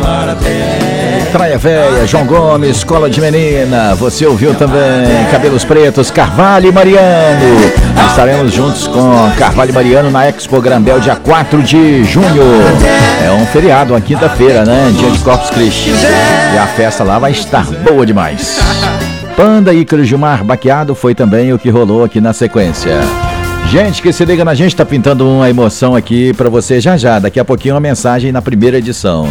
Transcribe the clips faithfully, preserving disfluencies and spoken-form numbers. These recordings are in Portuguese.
Praia Velha, João Gomes, Escola de Menina. Você ouviu também Cabelos Pretos, Carvalho e Mariano. Estaremos juntos com Carvalho e Mariano na Expo Grandel, dia quatro de junho. É um feriado, uma quinta-feira, né? Dia de Corpus Christi. E a festa lá vai estar boa demais. Panda e Gilmar Baqueado foi também o que rolou aqui na sequência. Gente que se liga na gente, tá pintando uma emoção aqui pra você já já. Daqui a pouquinho uma mensagem na primeira edição.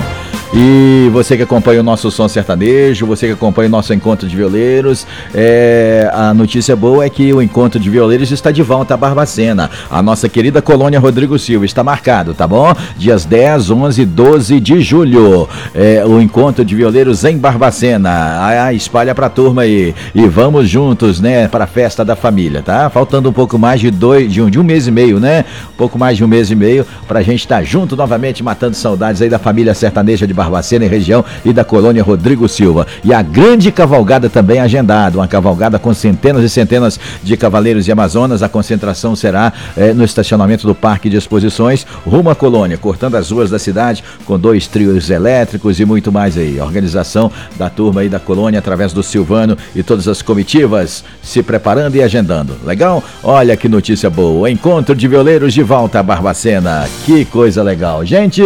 E você que acompanha o nosso Som Sertanejo, você que acompanha o nosso Encontro de Violeiros, é, a notícia boa é que o Encontro de Violeiros está de volta a Barbacena. A nossa querida colônia Rodrigo Silva está marcado, tá bom? Dias dez, onze e doze de julho. É, o Encontro de Violeiros em Barbacena. Ah, espalha pra turma aí. E vamos juntos, né, para a festa da família, tá? Faltando um pouco mais de dois, de um, de um mês e meio, né? Um pouco mais de um mês e meio pra gente estar junto novamente, matando saudades aí da família sertaneja de Barbacena e região e da colônia Rodrigo Silva. E a grande cavalgada também agendada, uma cavalgada com centenas e centenas de cavaleiros e amazonas. A concentração será é, no estacionamento do Parque de Exposições, rumo à colônia, cortando as ruas da cidade com dois trios elétricos e muito mais aí. A organização da turma aí da colônia através do Silvano e todas as comitivas se preparando e agendando. Legal? Olha que notícia boa. Encontro de Violeiros de volta a Barbacena. Que coisa legal. Gente,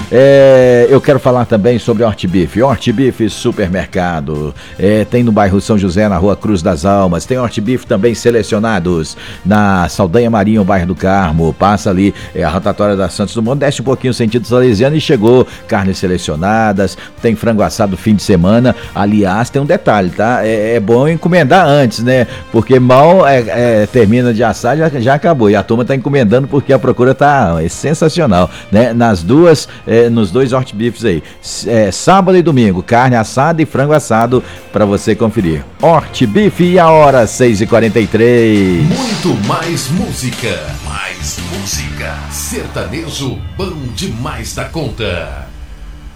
é, eu quero falar também sobre Hortibif. Hortibif Supermercado. É, tem no bairro São José, na rua Cruz das Almas. Tem Hortibif também selecionados na Saldanha Marinho, bairro do Carmo. Passa ali é, a rotatória da Santos Dumont, desce um pouquinho sentido salesiano e chegou. Carnes selecionadas, tem frango assado fim de semana. Aliás, tem um detalhe, tá? É, é bom encomendar antes, né? Porque mal é, é, termina de assar, já, já acabou. E a turma tá encomendando porque a procura tá é, sensacional, né? Nas duas, é, nos dois Hortibifs aí. É, sábado e domingo, carne assada e frango assado para você conferir. Hortibif e a hora seis e quarenta e três. Muito mais música, mais música. Sertanejo bom demais da conta.